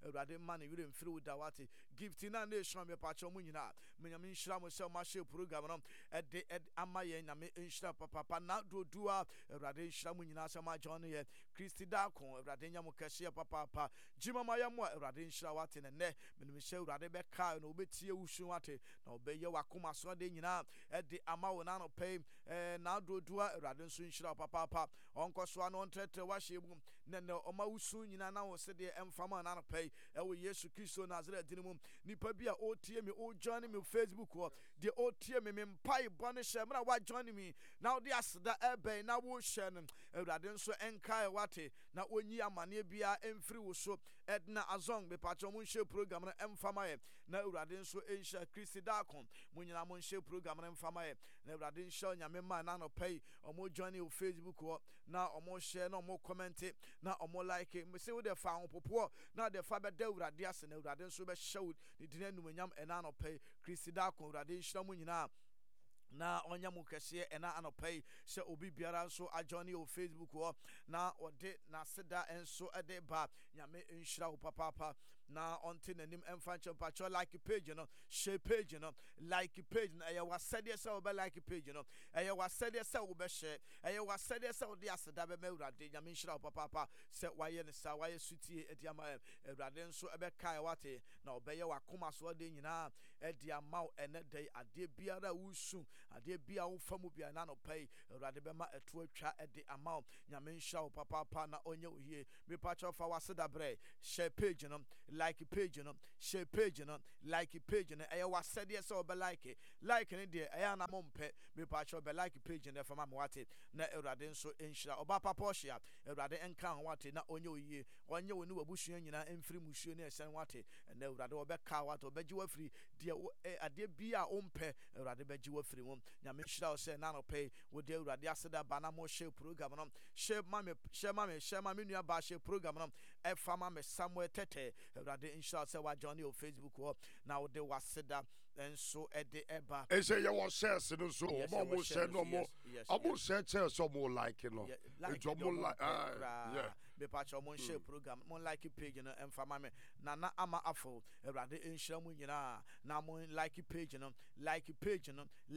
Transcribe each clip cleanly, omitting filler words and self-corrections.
Awurade ma ne yure mfiri wo da wate gift na nation me pa cho mu nyina me nyame nhyira mo se ma share program no ede ama ye nyame nhyira papa na dodua Awurade nhyira mo nyina se ma join ye Christy Dakon Awurade nya mo kese papa jima ma ya mo Awurade nhyira wate ne me me hye Awurade be ka no obetie wusu wate na obeye wakoma so de nyina ede ama wo na no pay na dodua Awurade nso nhyira papa onko so ano ntrete wa hye mu ne oma wusu nyina na wo se de emfama na no pay ewo Yesu Kristo Nazareth dinimu nipa bi a otie me o join me Facebook wo de otie me mpai bone hye mra wa join me na de aseda ebe na wo hye no Awurade nso enkai wate na onyi amane bia emfiri wo so edna azong be pacho mo hye program na emfama ye na Awurade nso enhye Christy Dakon mo nyina mo hye program na emfama ye na Awurade nhyɛ nyame ma na no pay omo join you Facebook wo na omo share na omo comment na omo like me se wo de fa hopopo na de fa be da Awurade ase na Awurade nso be hyew ni dinanu nyam ena no pay Christy Dakon Awurade nhyira mo nyina na onya mu kese ena anopai se obi biara nso ajoni o Facebook wo na ode na seda enso ede ba nyame nhyira wo papa na onte nanim emfanche pacho like page no share page no like page na ya wasede se obe like page no ya wasede se obe share ya wasede se ode aseda be mawurade nyame nhyira wo papa se waye ne sa waye sutie ediama Awurade nso ebe kai wate na obeye wakoma so ode nyina ediama ene dai ade biara wusu ade bia wo famu bia na no pay Awurade be ma eto atwa ede ama nyame nhyira wo papa na onye ohie me pacho fa waseda bre share page no like page no share page no like page no eya wasede se obe like ne de eya na mompe me pacho be like page no fa ma wate na Awurade nso nhyira oba papa ohia Awurade enka ho wate na onye ohie onye woni wabusua nyina emfiri musuo ne esen wate na Awurade obeka wate obeji wafiri de ade bia ompe Awurade beji wafiri won nyame nhyira o se na no pay wo de Awurade aseda ba na mo share program no share mame nua ba share program no e fama me Samuel Tete Awurade nhyira se wa join your Facebook wo na wo de waseda enso ede eba e say you share se no so mo share no mo amo share so mo like no e mo like yeah be patch mo share program mo like page no emfama me na ama afo Awurade nhyira mo nyina na mo like page no like page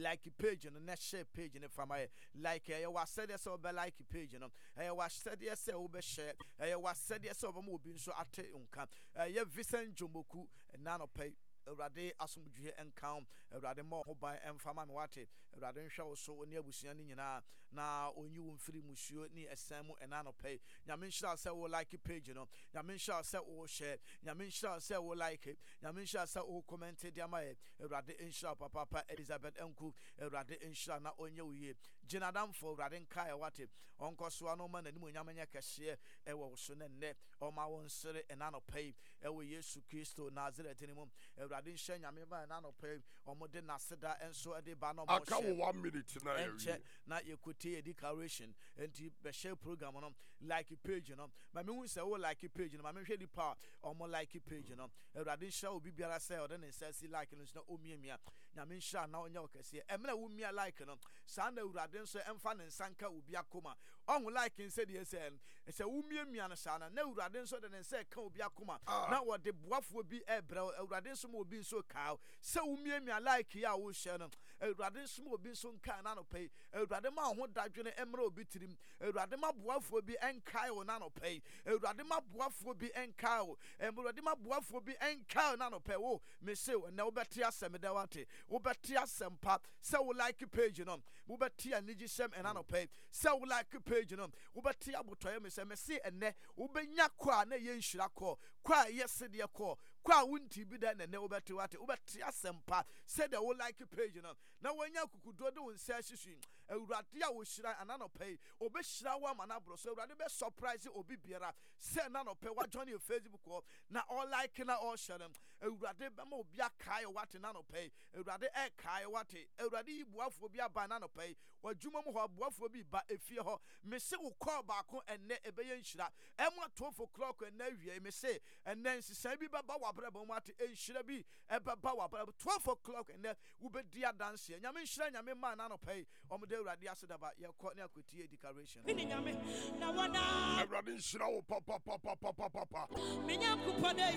no na share page no fama like ya wasede se obe like page no ya wasede se obe share ya wasede se obe mo obi nso ate nka ya Vincent Jomoku na no pay Awurade asomdwe enkan Awurade mo ho ban emfama me wate Awurade nhwe wo so oni abusua ni nyina na onyi wo mfiri musuo ni esan mu ena no pay nyame nhyira se wo like page no nyame nhyira se wo share nyame nhyira se wo like nyame nhyira se wo comment dia ma Awurade nhyira papa Elizabeth Enku Awurade nhyira na onye wiye jinadam for Awurade nkai wate onkoso ano ma nanim nyame nya kehye e wo so ne nne o ma won sere ena no pay e wo Yesu Kristo Nazareth ni mu Awurade nhyɛ nyame ba na no pay omode na seda enso ede ba no mo aka 1 minute na enche na yekuti declaration enti be share program no like page no ma me hu se wo like page no ma me hwe di power omo like page no Awurade nhyɛ obi biara se ode ne nsa like no na omiamia nyame nhyɛ na onya okese emna wo mia like no sa na Awurade nso emfa ne nsanka obi akoma onwo like nse de se wo miamia no sa na Awurade nso de ne nsa ka obi akoma na wo de boafo bi ebre Awurade nso mo obi nso ka se wo miamia like ya wo hye no Awurade nso mo obi nso nka na no pay Awurade ma ho dadwene emra obi tirim Awurade ma boafo bi enkai wo na no pay Awurade ma boafo bi enkai wo Awurade ma boafo bi enkai na no pay wo me se na wo beti asem da wate wo beti asem pa se wo like page no wo beti anigi sem na no pay se wo like page no wo beti abotoye me se enne wo benya kwa na ye nhira kwa yese de kwa wunti bi da na wo beti wate wo beti asem pa se de wo like page no na wanya kukudo de won sa hyesu Awurade a wo hyira anano pay obe hyira wa manabro so Awurade be surprise obi biara se na no pay wa join your Facebook na all like na all share Awurade be ma obi akai wate na no pay Awurade e kai wate Awurade ibuafo bi aba na no pay wa dwuma mu ho abuafo bi ba efie ho me se wo call ba ko enne ebeye nhira ema 12 o'clock enne wie me se enne nsisa bi baba wa braba mu ate nhira bi e baba wa braba 12 o'clock enne wo be dia dance nyame nhira nyame ma na no pay omde Awurade asedaba ye ko ne akotie declaration na wana Awurade nhira wo papa menya kupone